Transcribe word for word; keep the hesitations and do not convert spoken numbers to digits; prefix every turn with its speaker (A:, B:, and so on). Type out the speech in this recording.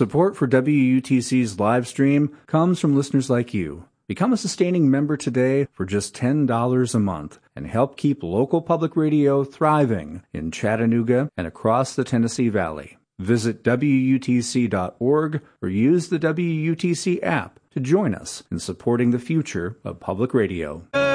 A: Support for W U T C's live stream comes from listeners like you. Become a sustaining member today for just ten dollars a month and help keep local public radio thriving in Chattanooga and across the Tennessee Valley. Visit W U T C dot org or use the W U T C app to join us in supporting the future of public radio.